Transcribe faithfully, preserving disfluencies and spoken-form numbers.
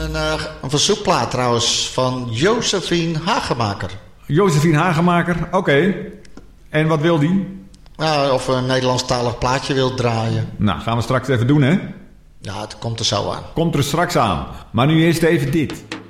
Een, uh, een verzoekplaat trouwens van Josephine Hagemaker. Josephine Hagemaker, oké. Okay. En wat wil die? Uh, of een Nederlandstalig plaatje wil draaien. Nou, gaan we straks even doen, hè? Ja, het komt er zo aan. Komt er straks aan. Maar nu eerst even dit.